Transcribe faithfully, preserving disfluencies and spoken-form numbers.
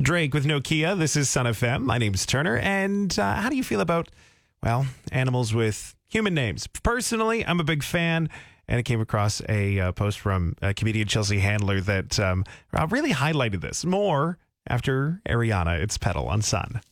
Drake with Nokia. This is Sun F M. My name's Turner. And uh, how do you feel about, well, animals with human names? Personally, I'm a big fan. And I came across a uh, post from uh, comedian Chelsea Handler that um, really highlighted this more after Ariana, It's Pedal on Sun.